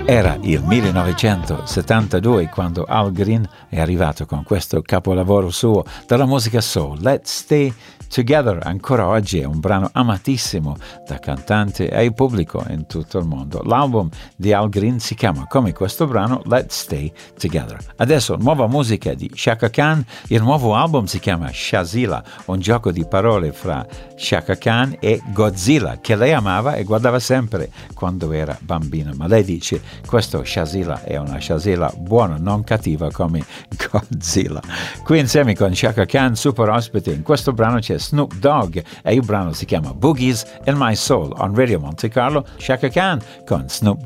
Era il 1972 quando Al Green è arrivato con questo capolavoro suo della musica soul, Let's Stay Together. Ancora oggi è un brano amatissimo da cantante e pubblico in tutto il mondo. L'album di Al Green si chiama come questo brano, Let's Stay Together. Adesso nuova musica di Chaka Khan, il nuovo album si chiama Shazila, un gioco di parole fra Chaka Khan e Godzilla, che lei amava e guardava sempre quando era bambina, ma lei dice questo Shazila è una Shazila buona, non cattiva come Godzilla. Qui insieme con Chaka Khan, super ospite, in questo brano c'è Snoop Dogg e il brano si chiama Boogies in My Soul on Radio Monte Carlo. Chaka Khan con Snoop